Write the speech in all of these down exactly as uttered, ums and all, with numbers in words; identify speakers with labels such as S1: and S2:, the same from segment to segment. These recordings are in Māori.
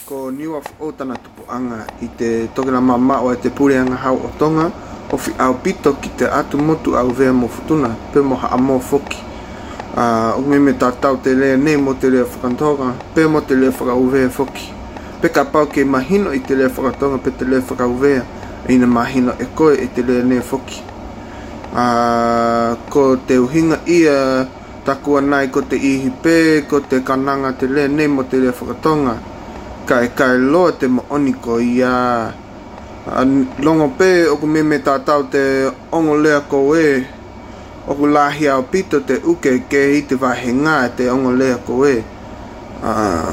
S1: ko niwa o tana tupu anga i te tokena mama o te pureanga hau o tonga o fi au pito ki te atu motu au vea mo futuna pe mo haa mo foki uh, o me me tatau te lea nei mo te lea whakantoga pe mo te lea whakauvea foki pe ka pau ke mahino i te lea whakatonga pe te lea whakauvea ina mahino e koe i te lea nei foki uh, ko te uhinga ia takua nai ko te ihi pe ko te kananga te lea nei mo te lea whakatonga kai kai loa te mooni ko ia longo pe o ku me me tatau te ongo lea ko e o ku lahi au pito te uke ke i te wahenga te ongo lea ko e uh,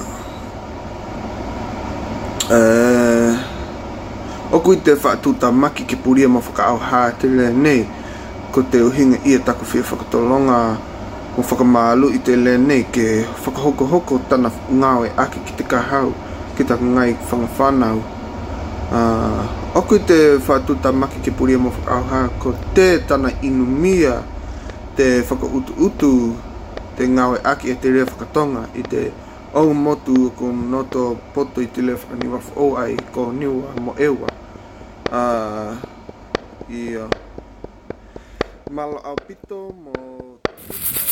S1: uh, o ku i te whaatuta maki ke puria mo whakaau haa te lea nei ko te uhinga ia taku whia whakatolonga mo whakamaalu i te lea nei ke whakahoko hoko tana ngawe aki ki te kahau ki ta ngai whangawhanau uh, oku te whatuta maki ke puria mo whakauha ko te tana inumia te whakautu utu te ngawe aki e te rea whakatonga i te au motu ko noto poto i te rea whakaniwa o ai ko niwa mo ewa uh, i uh, malo au pito mo